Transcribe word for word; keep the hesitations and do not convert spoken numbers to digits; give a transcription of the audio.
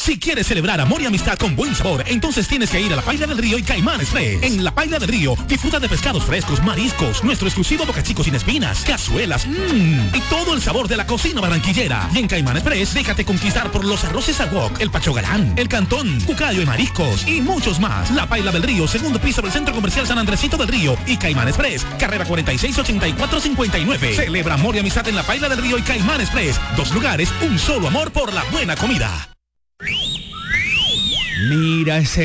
Si quieres celebrar amor y amistad con buen sabor, entonces tienes que ir a La Paila del Río y Caimán Express. En La Paila del Río, disfruta de pescados frescos, mariscos, nuestro exclusivo bocachico sin espinas, cazuelas, mmm, y todo el sabor de la cocina barranquillera. Y en Caimán Express, déjate conquistar por los arroces al wok, el pacho galán, el cantón, cucayo y mariscos, y muchos más. La Paila del Río, segundo piso del Centro Comercial San Andresito del Río y Caimán Express, carrera cuarenta y seis ochenta y cuatro cincuenta y nueve. Celebra amor y amistad en La Paila del Río y Caimán Express. Dos lugares, un solo amor por la buena comida. Mira ese